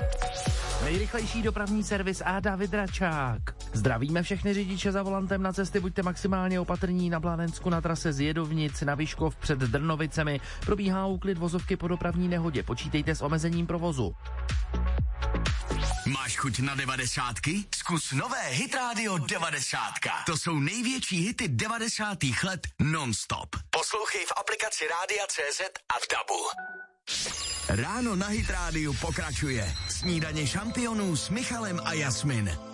Nejrychlejší dopravní servis a David Račák. Zdravíme všechny řidiče za volantem na cesty, buďte maximálně opatrní na Blanensku na trase z Jedovnic na Vyškov před Drnovicemi. Probíhá úklid vozovky po dopravní nehodě, počítejte s omezením provozu. Máš chuť na 90? Zkus nové Hit Radio 90. To jsou největší hity 90. let non-stop. Poslouchej v aplikaci Rádia CZ a v DABu. Ráno na Hit Radio pokračuje. Snídaně šampionů s Michalem a Jasmin.